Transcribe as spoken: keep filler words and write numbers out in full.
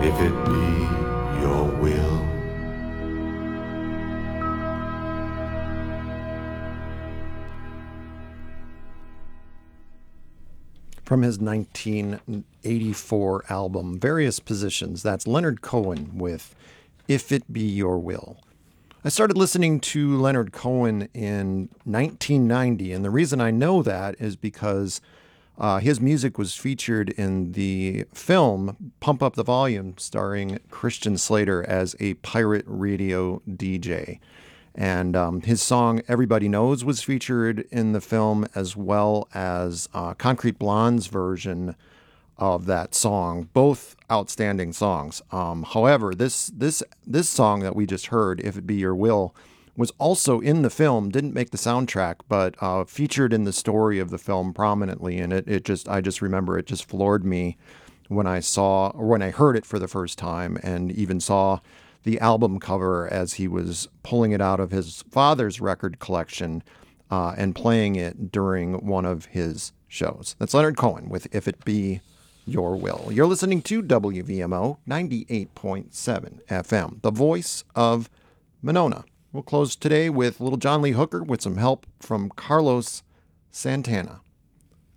if it be your will. From his nineteen eighty-four album, Various Positions, that's Leonard Cohen with If It Be Your Will. I started listening to Leonard Cohen in nineteen ninety, and the reason I know that is because uh, his music was featured in the film Pump Up the Volume, starring Christian Slater as a pirate radio D J. And um, his song Everybody Knows was featured in the film, as well as uh, Concrete Blonde's version of that song, both outstanding songs. Um, however, this this this song that we just heard, If It Be Your Will, was also in the film, didn't make the soundtrack, but uh, featured in the story of the film prominently. And it, it just I just remember it just floored me when I saw, or when I heard it for the first time, and even saw the album cover as he was pulling it out of his father's record collection uh, and playing it during one of his shows. That's Leonard Cohen with If It Be Your Will. You're listening to W V M O ninety-eight point seven F M, the voice of Monona. We'll close today with Little John Lee Hooker with some help from Carlos Santana.